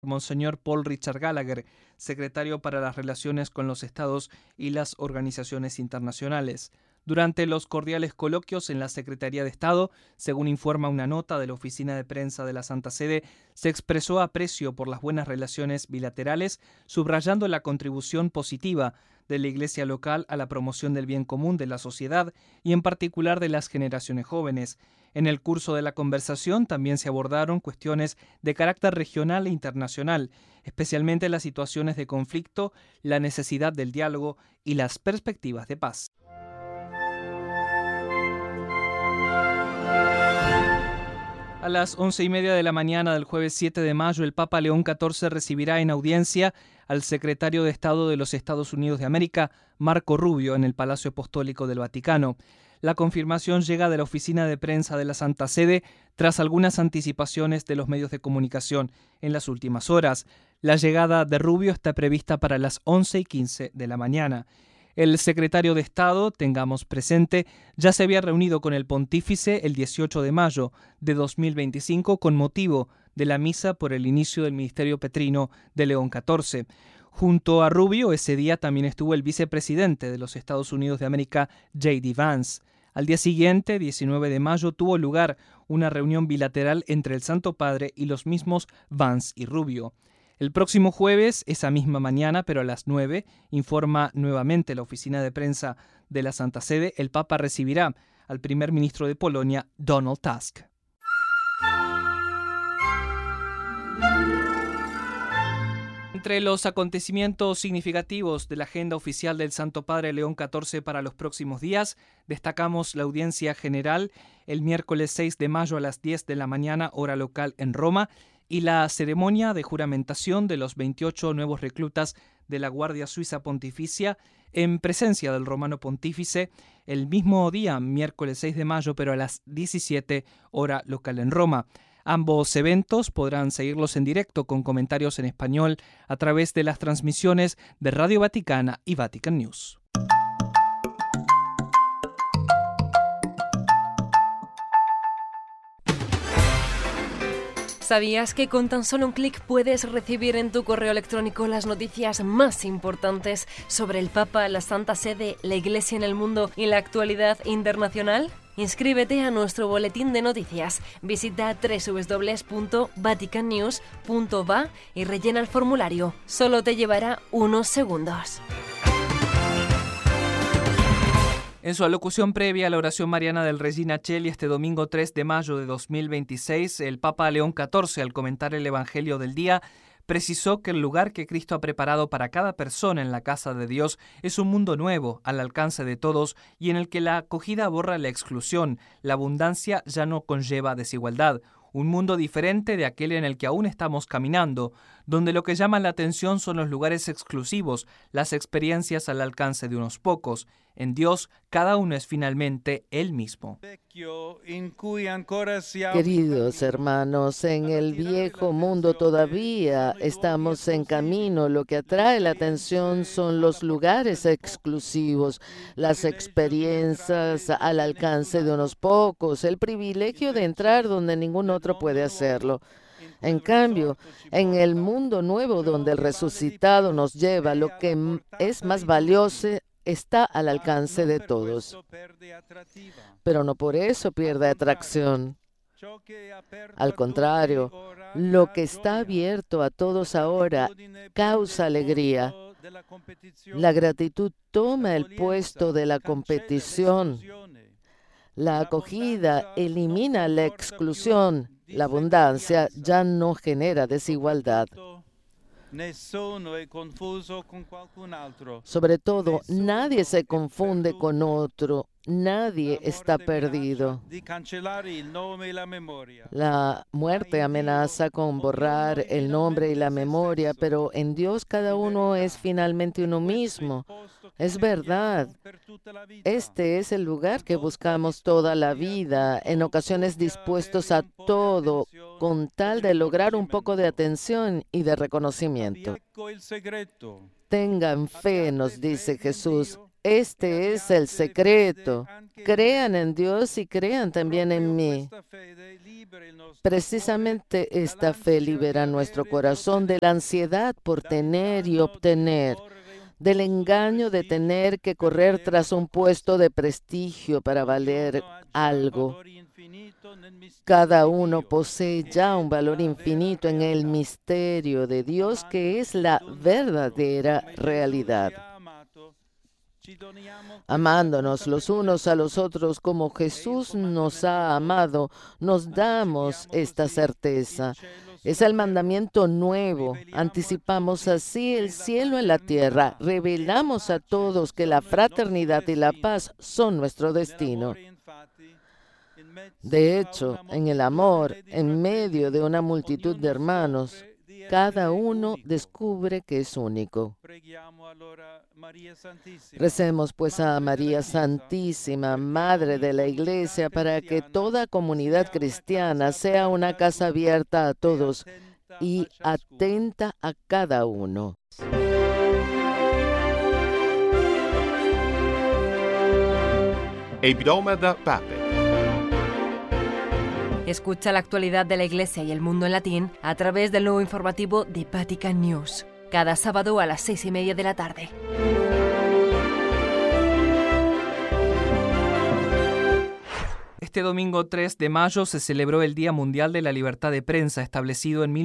Monseñor Paul Richard Gallagher, secretario para las relaciones con los estados y las organizaciones internacionales. Durante los cordiales coloquios en la Secretaría de Estado, según informa una nota de la Oficina de Prensa de la Santa Sede, se expresó aprecio por las buenas relaciones bilaterales, subrayando la contribución positiva de la Iglesia local a la promoción del bien común de la sociedad y en particular de las generaciones jóvenes. En el curso de la conversación también se abordaron cuestiones de carácter regional e internacional, especialmente las situaciones de conflicto, la necesidad del diálogo y las perspectivas de paz. A las 11:30 de la mañana del jueves 7 de mayo, el Papa León XIV recibirá en audiencia al secretario de Estado de los Estados Unidos de América, Marco Rubio, en el Palacio Apostólico del Vaticano. La confirmación llega de la oficina de prensa de la Santa Sede tras algunas anticipaciones de los medios de comunicación en las últimas horas. La llegada de Rubio está prevista para las 11:15 de la mañana. El secretario de Estado, tengamos presente, ya se había reunido con el pontífice el 18 de mayo de 2025 con motivo de la misa por el inicio del ministerio petrino de León XIV. Junto a Rubio, ese día también estuvo el vicepresidente de los Estados Unidos de América, J.D. Vance. Al día siguiente, 19 de mayo, tuvo lugar una reunión bilateral entre el Santo Padre y los mismos Vance y Rubio. El próximo jueves, esa misma mañana, pero a las 9, informa nuevamente la oficina de prensa de la Santa Sede, el Papa recibirá al primer ministro de Polonia, Donald Tusk. Entre los acontecimientos significativos de la agenda oficial del Santo Padre León XIV para los próximos días, destacamos la audiencia general el miércoles 6 de mayo a las 10 de la mañana, hora local en Roma, y la ceremonia de juramentación de los 28 nuevos reclutas de la Guardia Suiza Pontificia en presencia del Romano Pontífice el mismo día, miércoles 6 de mayo, pero a las 17 hora local en Roma. Ambos eventos podrán seguirlos en directo con comentarios en español a través de las transmisiones de Radio Vaticana y Vatican News. ¿Sabías que con tan solo un clic puedes recibir en tu correo electrónico las noticias más importantes sobre el Papa, la Santa Sede, la Iglesia en el mundo y la actualidad internacional? Inscríbete a nuestro boletín de noticias. Visita www.vaticannews.va y rellena el formulario. Solo te llevará unos segundos. En su alocución previa a la oración mariana del Regina Coeli este domingo 3 de mayo de 2026, el Papa León XIV, al comentar el Evangelio del día, precisó que el lugar que Cristo ha preparado para cada persona en la casa de Dios es un mundo nuevo, al alcance de todos, y en el que la acogida borra la exclusión, la abundancia ya no conlleva desigualdad. Un mundo diferente de aquel en el que aún estamos caminando, donde lo que llama la atención son los lugares exclusivos, las experiencias al alcance de unos pocos. En Dios, cada uno es finalmente Él mismo. Queridos hermanos, en el viejo mundo todavía estamos en camino. Lo que atrae la atención son los lugares exclusivos, las experiencias al alcance de unos pocos, el privilegio de entrar donde ningún otro puede hacerlo. En cambio, en el mundo nuevo donde el resucitado nos lleva, lo que es más valioso está al alcance de todos. Pero no por eso pierde atracción. Al contrario, lo que está abierto a todos ahora causa alegría. La gratitud toma el puesto de la competición. La acogida elimina la exclusión. La abundancia ya no genera desigualdad. Sobre todo, nadie se confunde con otro. Nadie está perdido. La muerte amenaza con borrar el nombre y la memoria, pero en Dios cada uno es finalmente uno mismo. Es verdad. Este es el lugar que buscamos toda la vida, en ocasiones dispuestos a todo, con tal de lograr un poco de atención y de reconocimiento. Tengan fe, nos dice Jesús. Este es el secreto. Crean en Dios y crean también en mí. Precisamente esta fe libera nuestro corazón de la ansiedad por tener y obtener, del engaño de tener que correr tras un puesto de prestigio para valer algo. Cada uno posee ya un valor infinito en el misterio de Dios, que es la verdadera realidad. Amándonos los unos a los otros como Jesús nos ha amado, nos damos esta certeza. Es el mandamiento nuevo. Anticipamos así el cielo en la tierra. Revelamos a todos que la fraternidad y la paz son nuestro destino. De hecho, en el amor, en medio de una multitud de hermanos, cada uno descubre que es único. Recemos pues a María Santísima, Madre de la Iglesia, para que toda comunidad cristiana sea una casa abierta a todos y atenta a cada uno. El Broma da Pape. Escucha la actualidad de la Iglesia y el mundo en latín a través del nuevo informativo de Vatican News, cada sábado a las 6:30 de la tarde. Este domingo 3 de mayo se celebró el Día Mundial de la Libertad de Prensa, establecido en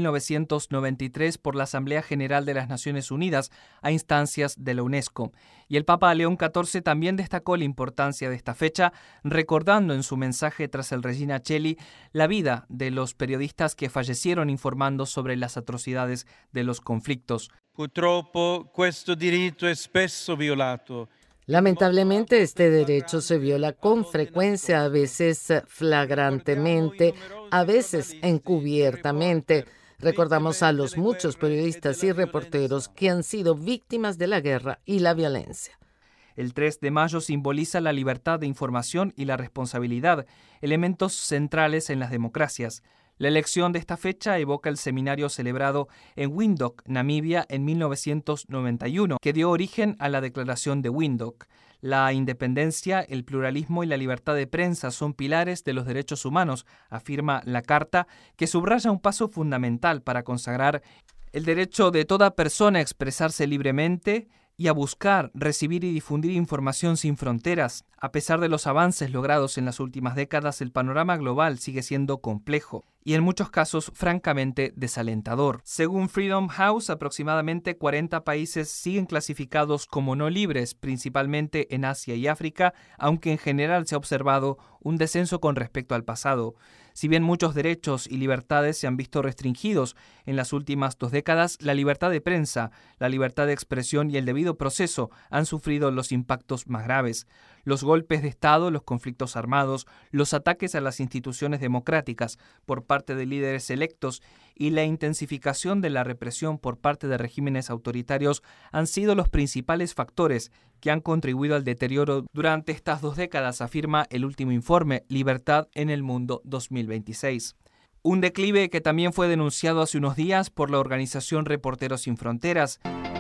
1993 por la Asamblea General de las Naciones Unidas a instancias de la UNESCO. Y el Papa León XIV también destacó la importancia de esta fecha, recordando en su mensaje tras el Regina Coeli la vida de los periodistas que fallecieron informando sobre las atrocidades de los conflictos. Purtroppo questo diritto è spesso violato. Lamentablemente, este derecho se viola con frecuencia, a veces flagrantemente, a veces encubiertamente. Recordamos a los muchos periodistas y reporteros que han sido víctimas de la guerra y la violencia. El 3 de mayo simboliza la libertad de información y la responsabilidad, elementos centrales en las democracias. La elección de esta fecha evoca el seminario celebrado en Windhoek, Namibia, en 1991, que dio origen a la Declaración de Windhoek. La independencia, el pluralismo y la libertad de prensa son pilares de los derechos humanos, afirma la Carta, que subraya un paso fundamental para consagrar el derecho de toda persona a expresarse libremente y a buscar, recibir y difundir información sin fronteras. A pesar de los avances logrados en las últimas décadas, el panorama global sigue siendo complejo y en muchos casos francamente desalentador. Según Freedom House, aproximadamente 40 países siguen clasificados como no libres, principalmente en Asia y África, aunque en general se ha observado un descenso con respecto al pasado. Si bien muchos derechos y libertades se han visto restringidos en las últimas 2 décadas, la libertad de prensa, la libertad de expresión y el debido proceso han sufrido los impactos más graves. Los golpes de Estado, los conflictos armados, los ataques a las instituciones democráticas por parte de líderes electos y la intensificación de la represión por parte de regímenes autoritarios han sido los principales factores que han contribuido al deterioro durante estas 2 décadas, afirma el último informe Libertad en el Mundo 2026. Un declive que también fue denunciado hace unos días por la organización Reporteros Sin Fronteras.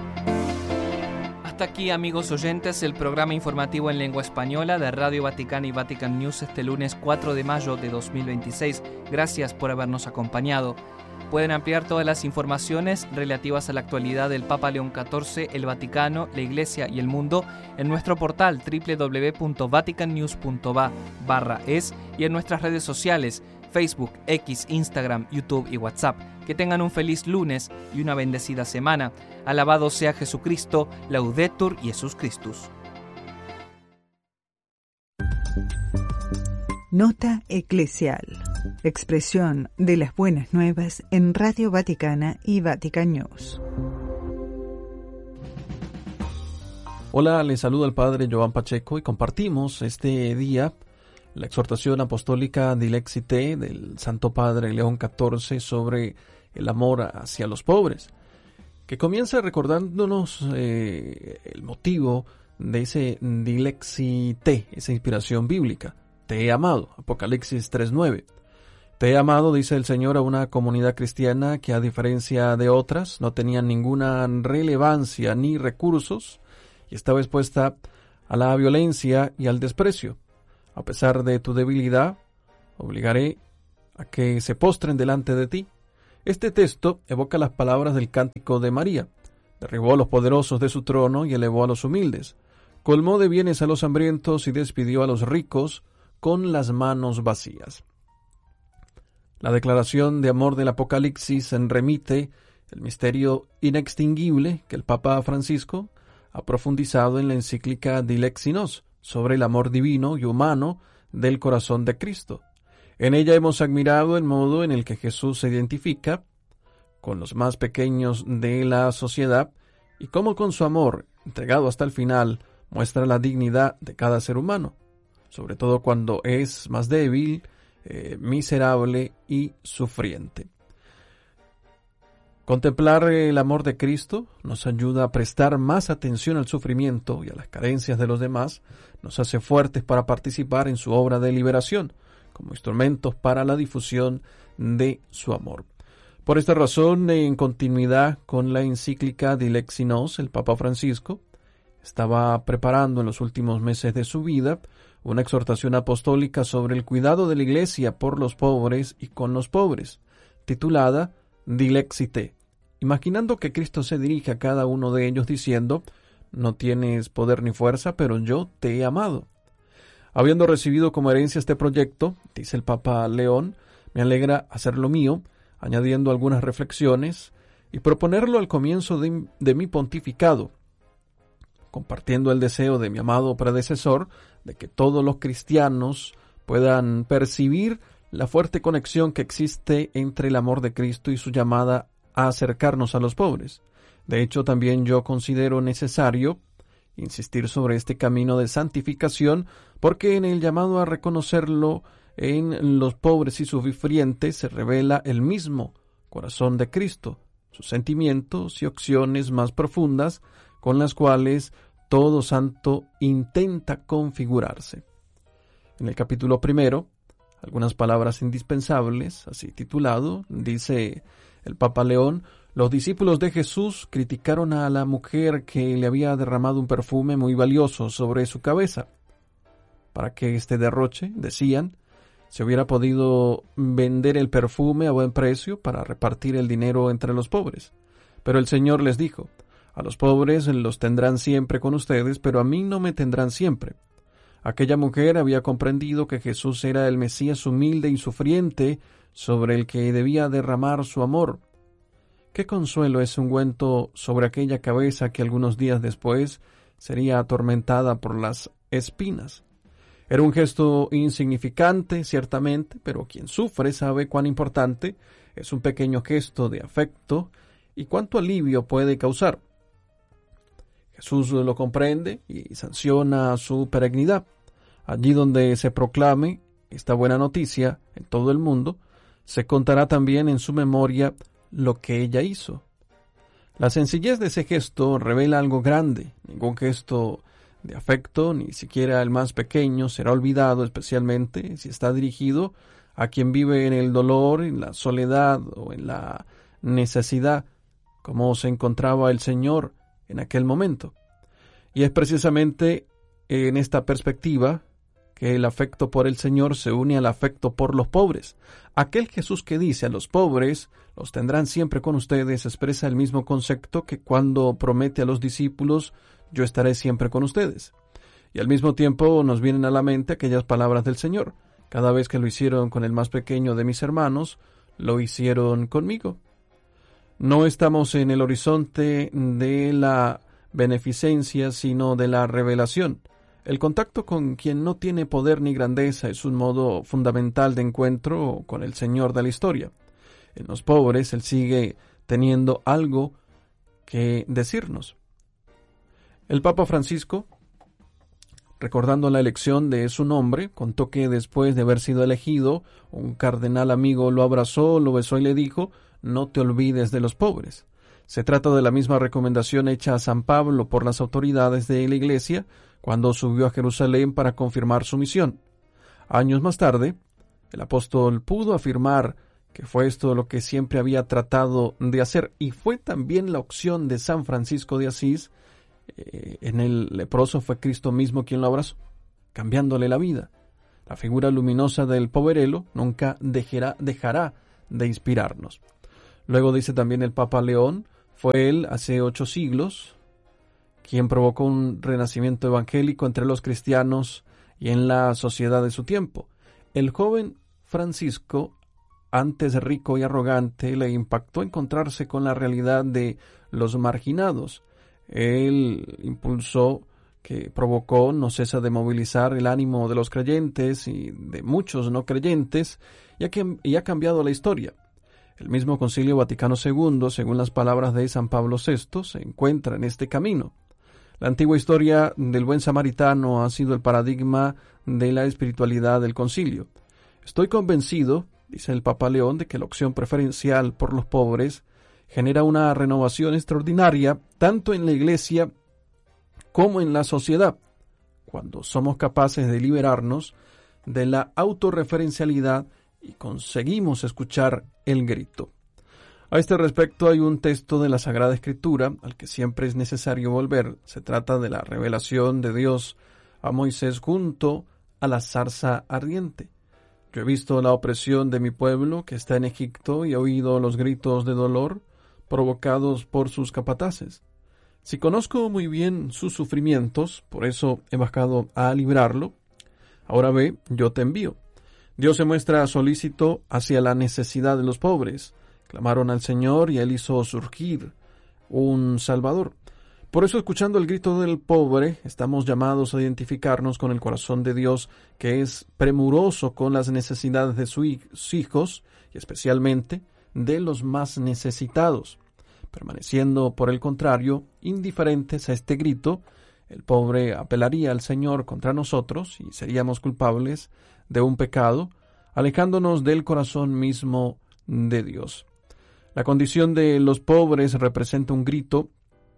Hasta aquí, amigos oyentes, el programa informativo en lengua española de Radio Vaticana y Vatican News este lunes 4 de mayo de 2026. Gracias por habernos acompañado. Pueden ampliar todas las informaciones relativas a la actualidad del Papa León XIV, el Vaticano, la Iglesia y el mundo en nuestro portal www.vaticannews.va/es y en nuestras redes sociales Facebook, X, Instagram, YouTube y WhatsApp. Que tengan un feliz lunes y una bendecida semana. Alabado sea Jesucristo, Laudetur Jesus Christus. Nota eclesial. Expresión de las buenas nuevas en Radio Vaticana y Vatican News. Hola, les saluda el Padre Joan Pacheco y compartimos este día la exhortación apostólica Dilexi Te del Santo Padre León XIV sobre el amor hacia los pobres, que comienza recordándonos el motivo de ese Dilexi Te, esa inspiración bíblica. Te he amado, Apocalipsis 3:9. Te he amado, dice el Señor, a una comunidad cristiana que, a diferencia de otras, no tenía ninguna relevancia ni recursos y estaba expuesta a la violencia y al desprecio. A pesar de tu debilidad, obligaré a que se postren delante de ti. Este texto evoca las palabras del cántico de María. Derribó a los poderosos de su trono y elevó a los humildes. Colmó de bienes a los hambrientos y despidió a los ricos con las manos vacías. La declaración de amor del Apocalipsis remite el misterio inextinguible que el Papa Francisco ha profundizado en la encíclica Dilexi Nos sobre el amor divino y humano del corazón de Cristo. En ella hemos admirado el modo en el que Jesús se identifica con los más pequeños de la sociedad y cómo con su amor, entregado hasta el final, muestra la dignidad de cada ser humano, sobre todo cuando es más débil, miserable y sufriente. Contemplar el amor de Cristo nos ayuda a prestar más atención al sufrimiento y a las carencias de los demás, nos hace fuertes para participar en su obra de liberación, como instrumentos para la difusión de su amor. Por esta razón, en continuidad con la encíclica Dilexi Nos, el Papa Francisco estaba preparando en los últimos meses de su vida una exhortación apostólica sobre el cuidado de la Iglesia por los pobres y con los pobres, titulada Dilexi Te, imaginando que Cristo se dirige a cada uno de ellos diciendo: no tienes poder ni fuerza, pero yo te he amado. Habiendo recibido como herencia este proyecto, dice el Papa León, me alegra hacerlo mío, añadiendo algunas reflexiones y proponerlo al comienzo de mi pontificado, compartiendo el deseo de mi amado predecesor de que todos los cristianos puedan percibir la fuerte conexión que existe entre el amor de Cristo y su llamada a acercarnos a los pobres. De hecho, también yo considero necesario insistir sobre este camino de santificación, porque en el llamado a reconocerlo en los pobres y sufrientes se revela el mismo corazón de Cristo, sus sentimientos y opciones más profundas con las cuales todo santo intenta configurarse. En el capítulo 1, algunas palabras indispensables, así titulado, dice el Papa León: los discípulos de Jesús criticaron a la mujer que le había derramado un perfume muy valioso sobre su cabeza. Para que este derroche, decían, se hubiera podido vender el perfume a buen precio para repartir el dinero entre los pobres. Pero el Señor les dijo: a los pobres los tendrán siempre con ustedes, pero a mí no me tendrán siempre. Aquella mujer había comprendido que Jesús era el Mesías humilde y sufriente sobre el que debía derramar su amor. Qué consuelo ese ungüento sobre aquella cabeza que algunos días después sería atormentada por las espinas. Era un gesto insignificante, ciertamente, pero quien sufre sabe cuán importante es un pequeño gesto de afecto y cuánto alivio puede causar. Jesús lo comprende y sanciona su peregrinidad. Allí donde se proclame esta buena noticia en todo el mundo, se contará también en su memoria lo que ella hizo. La sencillez de ese gesto revela algo grande. Ningún gesto de afecto, ni siquiera el más pequeño, será olvidado, especialmente si está dirigido a quien vive en el dolor, en la soledad o en la necesidad, como se encontraba el Señor en aquel momento. Y es precisamente en esta perspectiva que el afecto por el Señor se une al afecto por los pobres. Aquel Jesús que dice: a los pobres los tendrán siempre con ustedes, expresa el mismo concepto que cuando promete a los discípulos: yo estaré siempre con ustedes. Y al mismo tiempo nos vienen a la mente aquellas palabras del Señor: cada vez que lo hicieron con el más pequeño de mis hermanos, lo hicieron conmigo. No estamos en el horizonte de la beneficencia, sino de la revelación. El contacto con quien no tiene poder ni grandeza es un modo fundamental de encuentro con el Señor de la historia. En los pobres Él sigue teniendo algo que decirnos. El Papa Francisco, recordando la elección de su nombre, contó que después de haber sido elegido, un cardenal amigo lo abrazó, lo besó y le dijo: no te olvides de los pobres. Se trata de la misma recomendación hecha a San Pablo por las autoridades de la Iglesia cuando subió a Jerusalén para confirmar su misión. Años más tarde, el apóstol pudo afirmar que fue esto lo que siempre había tratado de hacer, y fue también la opción de San Francisco de Asís en el leproso fue Cristo mismo quien lo abrazó, cambiándole la vida. La figura luminosa del poverelo nunca dejará de inspirarnos. Luego dice también el Papa León, fue él hace 8 siglos quien provocó un renacimiento evangélico entre los cristianos y en la sociedad de su tiempo. El joven Francisco, antes rico y arrogante, le impactó encontrarse con la realidad de los marginados. El impulso que provocó no cesa de movilizar el ánimo de los creyentes y de muchos no creyentes y ha cambiado la historia. El mismo Concilio Vaticano II, según las palabras de San Pablo VI, se encuentra en este camino. La antigua historia del buen samaritano ha sido el paradigma de la espiritualidad del concilio. Estoy convencido, dice el Papa León, de que la opción preferencial por los pobres genera una renovación extraordinaria tanto en la Iglesia como en la sociedad, cuando somos capaces de liberarnos de la autorreferencialidad y conseguimos escuchar el grito. A este respecto hay un texto de la Sagrada Escritura al que siempre es necesario volver. Se trata de la revelación de Dios a Moisés junto a la zarza ardiente. Yo he visto la opresión de mi pueblo que está en Egipto y he oído los gritos de dolor provocados por sus capataces. Si conozco muy bien sus sufrimientos, por eso he bajado a librarlo, ahora ve, yo te envío. Dios se muestra solícito hacia la necesidad de los pobres. Clamaron al Señor y Él hizo surgir un Salvador. Por eso, escuchando el grito del pobre, estamos llamados a identificarnos con el corazón de Dios, que es premuroso con las necesidades de sus hijos, y especialmente de los más necesitados. Permaneciendo, por el contrario, indiferentes a este grito, el pobre apelaría al Señor contra nosotros y seríamos culpables de un pecado, alejándonos del corazón mismo de Dios. La condición de los pobres representa un grito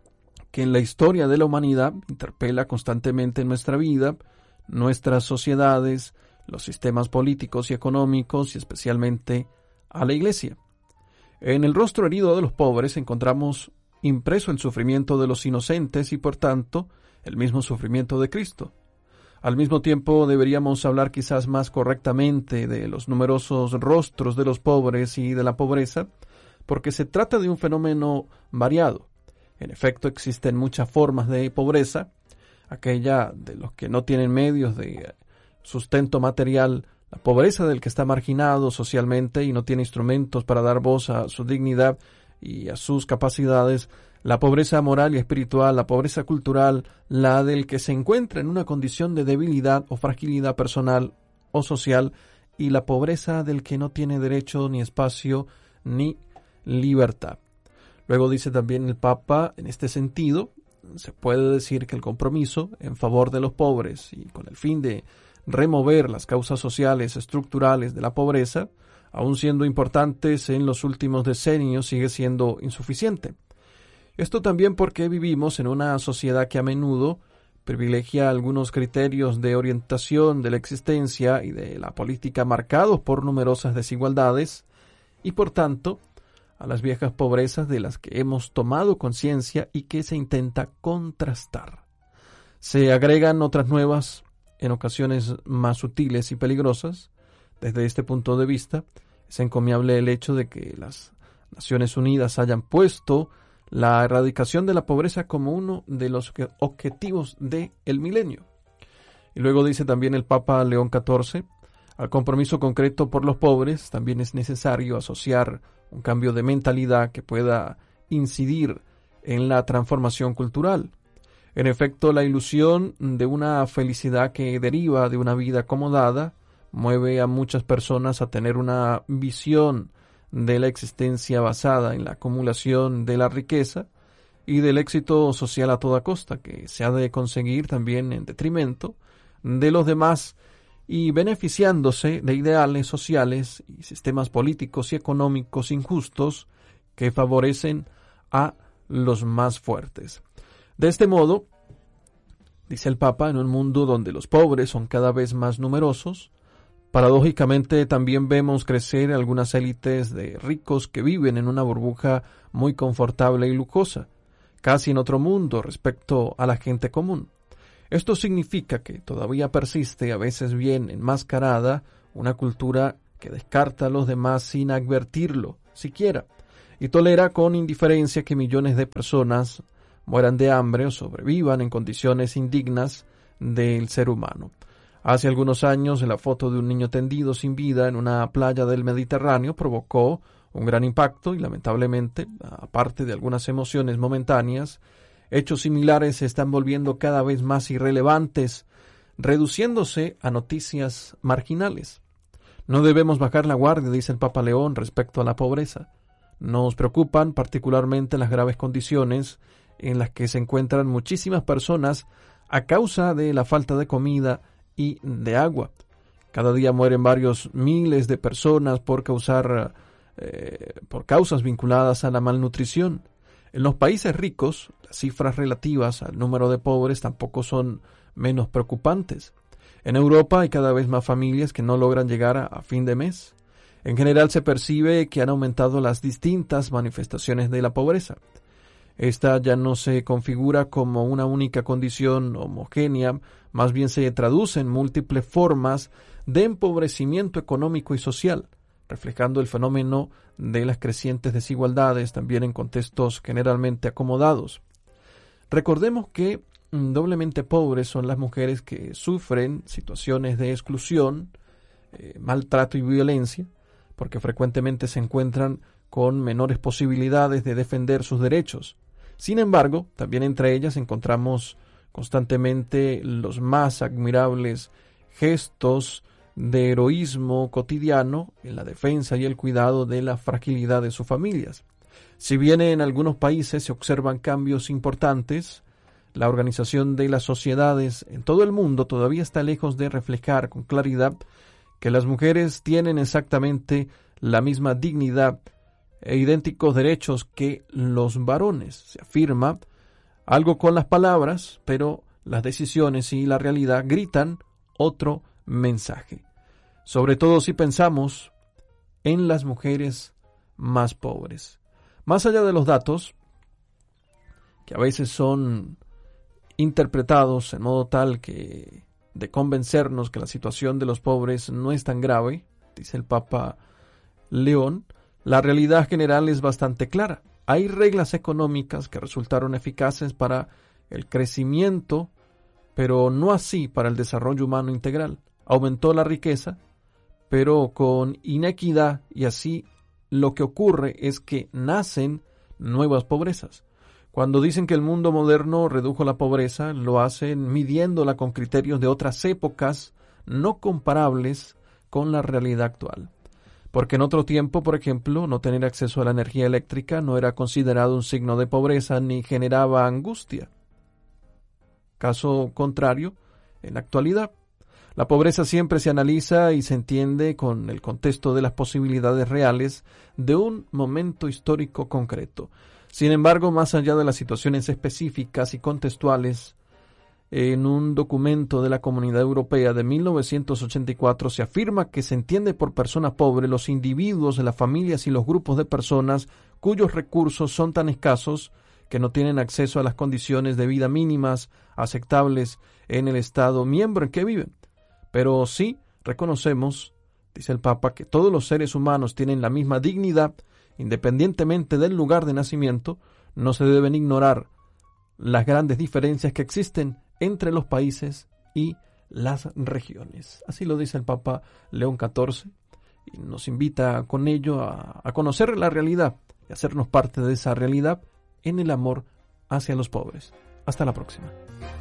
que en la historia de la humanidad interpela constantemente en nuestra vida, nuestras sociedades, los sistemas políticos y económicos y especialmente a la Iglesia. En el rostro herido de los pobres encontramos impreso el sufrimiento de los inocentes y por tanto el mismo sufrimiento de Cristo. Al mismo tiempo deberíamos hablar quizás más correctamente de los numerosos rostros de los pobres y de la pobreza, porque se trata de un fenómeno variado. En efecto, existen muchas formas de pobreza, aquella de los que no tienen medios de sustento material, la pobreza del que está marginado socialmente y no tiene instrumentos para dar voz a su dignidad y a sus capacidades, la pobreza moral y espiritual, la pobreza cultural, la del que se encuentra en una condición de debilidad o fragilidad personal o social, y la pobreza del que no tiene derecho ni espacio ni libertad. Luego dice también el Papa, en este sentido, se puede decir que el compromiso en favor de los pobres y con el fin de remover las causas sociales estructurales de la pobreza, aun siendo importantes en los últimos decenios, sigue siendo insuficiente. Esto también porque vivimos en una sociedad que a menudo privilegia algunos criterios de orientación de la existencia y de la política marcados por numerosas desigualdades y, por tanto, a las viejas pobrezas de las que hemos tomado conciencia y que se intenta contrastar. Se agregan otras nuevas, en ocasiones más sutiles y peligrosas. Desde este punto de vista, es encomiable el hecho de que las Naciones Unidas hayan puesto la erradicación de la pobreza como uno de los objetivos del milenio. Y luego dice también el Papa León XIV, al compromiso concreto por los pobres también es necesario asociar un cambio de mentalidad que pueda incidir en la transformación cultural. En efecto, la ilusión de una felicidad que deriva de una vida acomodada mueve a muchas personas a tener una visión de la existencia basada en la acumulación de la riqueza y del éxito social a toda costa, que se ha de conseguir también en detrimento de los demás y beneficiándose de ideales sociales y sistemas políticos y económicos injustos que favorecen a los más fuertes. De este modo, dice el Papa, en un mundo donde los pobres son cada vez más numerosos, paradójicamente también vemos crecer algunas élites de ricos que viven en una burbuja muy confortable y lujosa, casi en otro mundo respecto a la gente común. Esto significa que todavía persiste, a veces bien enmascarada, una cultura que descarta a los demás sin advertirlo siquiera, y tolera con indiferencia que millones de personas mueran de hambre o sobrevivan en condiciones indignas del ser humano. Hace algunos años, la foto de un niño tendido sin vida en una playa del Mediterráneo provocó un gran impacto y, lamentablemente, aparte de algunas emociones momentáneas, hechos similares se están volviendo cada vez más irrelevantes, reduciéndose a noticias marginales. No debemos bajar la guardia, dice el Papa León, respecto a la pobreza. Nos preocupan particularmente las graves condiciones en las que se encuentran muchísimas personas a causa de la falta de comida y de agua. Cada día mueren varios miles de personas por causas vinculadas a la malnutrición. En los países ricos, las cifras relativas al número de pobres tampoco son menos preocupantes. En Europa hay cada vez más familias que no logran llegar a fin de mes. En general se percibe que han aumentado las distintas manifestaciones de la pobreza. Esta ya no se configura como una única condición homogénea, más bien se traduce en múltiples formas de empobrecimiento económico y social, reflejando el fenómeno de las crecientes desigualdades también en contextos generalmente acomodados. Recordemos que doblemente pobres son las mujeres que sufren situaciones de exclusión, maltrato y violencia, porque frecuentemente se encuentran con menores posibilidades de defender sus derechos. Sin embargo, también entre ellas encontramos constantemente los más admirables gestos de heroísmo cotidiano en la defensa y el cuidado de la fragilidad de sus familias. Si bien en algunos países se observan cambios importantes, la organización de las sociedades en todo el mundo todavía está lejos de reflejar con claridad que las mujeres tienen exactamente la misma dignidad e idénticos derechos que los varones. Se afirma algo con las palabras, pero las decisiones y la realidad gritan otro mensaje. Sobre todo si pensamos en las mujeres más pobres. Más allá de los datos, que a veces son interpretados en modo tal que de convencernos que la situación de los pobres no es tan grave, dice el Papa León, la realidad general es bastante clara. Hay reglas económicas que resultaron eficaces para el crecimiento, pero no así para el desarrollo humano integral. Aumentó la riqueza, pero con inequidad, y así lo que ocurre es que nacen nuevas pobrezas. Cuando dicen que el mundo moderno redujo la pobreza, lo hacen midiéndola con criterios de otras épocas no comparables con la realidad actual. Porque en otro tiempo, por ejemplo, no tener acceso a la energía eléctrica no era considerado un signo de pobreza ni generaba angustia. Caso contrario, en la actualidad, la pobreza siempre se analiza y se entiende con el contexto de las posibilidades reales de un momento histórico concreto. Sin embargo, más allá de las situaciones específicas y contextuales, en un documento de la Comunidad Europea de 1984 se afirma que se entiende por persona pobre los individuos, las familias y los grupos de personas cuyos recursos son tan escasos que no tienen acceso a las condiciones de vida mínimas aceptables en el Estado miembro en que viven. Pero sí reconocemos, dice el Papa, que todos los seres humanos tienen la misma dignidad, independientemente del lugar de nacimiento. No se deben ignorar las grandes diferencias que existen entre los países y las regiones. Así lo dice el Papa León XIV y nos invita con ello a conocer la realidad y hacernos parte de esa realidad en el amor hacia los pobres. Hasta la próxima.